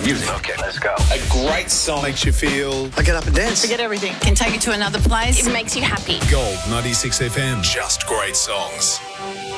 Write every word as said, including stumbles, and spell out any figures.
music. Okay, let's go. A great song. Makes you feel... I get up and dance. Forget everything. Can take you to another place. It makes you happy. Gold ninety-six F M. Just great songs.